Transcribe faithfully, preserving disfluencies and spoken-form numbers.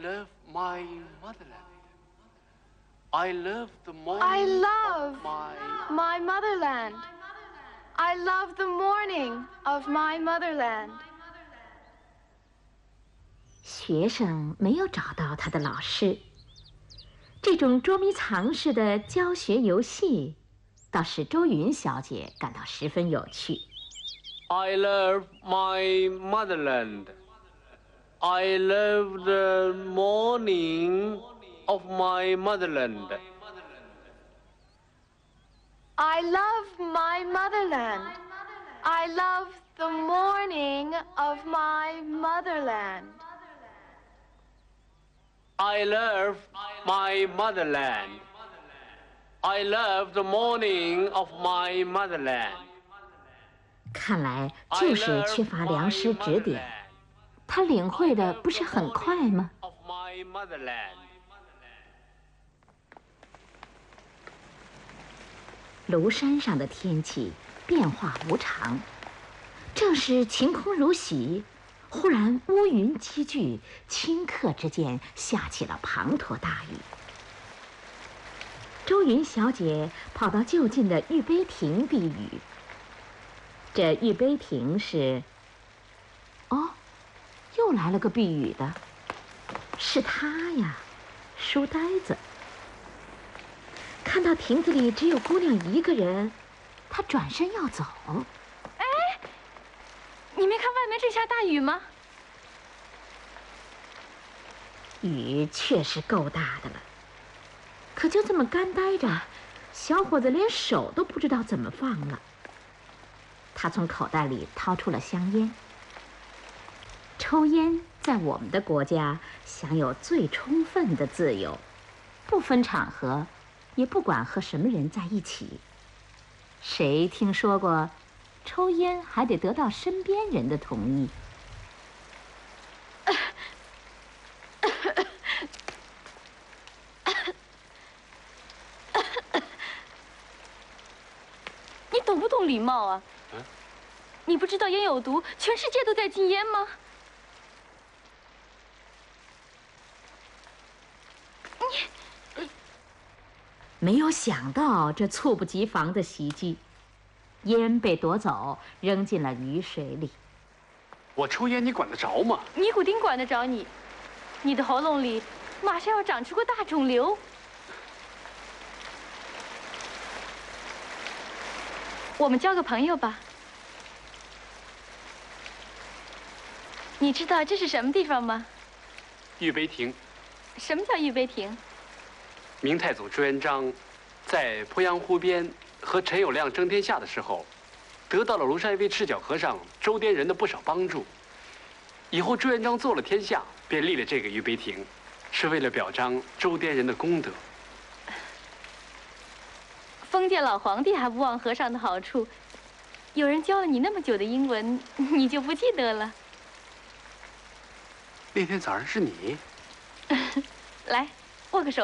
love my motherland. I love the morning I love of my my motherland. I love the morning of my motherland. 学生没有找到他的老师，这种捉迷藏式的教学游戏，倒使周云小姐感到十分有趣。 I love my motherland. I love the morning of my motherland. I love my motherland. I love the morning of my motherland. I love my motherland. I love the morning of my motherland. 看来就是缺乏良师指点，他领会的不是很快吗？庐山上的天气变化无常，正是晴空如洗，忽然乌云积聚，顷刻之间下起了滂沱大雨。周云小姐跑到就近的玉碑亭避雨。这玉碑亭是……哦，又来了个避雨的，是他呀，书呆子。看到亭子里只有姑娘一个人，他转身要走。 哎，你没看外面正下大雨吗？ 雨确实够大的了，可就这么干呆着，小伙子连手都不知道怎么放了。他从口袋里掏出了香烟。抽烟在我们的国家享有最充分的自由，不分场合，也不管和什么人在一起。谁听说过抽烟还得得到身边人的同意？ 你懂不懂礼貌啊？嗯、你不知道烟有毒，全世界都在禁烟吗？你没有想到这猝不及防的袭击，烟被夺走，扔进了雨水里。 我抽烟，你管得着吗？ 尼古丁管得着你？你的喉咙里马上要长出个大肿瘤。我们交个朋友吧。你知道这是什么地方吗？ 玉碑亭。 什么叫玉碑亭？ 明太祖朱元璋在鄱阳湖边和陈友谅争天下的时候，得到了庐山一位赤脚和尚周滇人的不少帮助。以后朱元璋做了天下，便立了这个玉碑亭，是为了表彰周滇人的功德。 封建老皇帝还不忘和尚的好处，有人教了你那么久的英文，你就不记得了？ 那天早上是你。 来，握个手。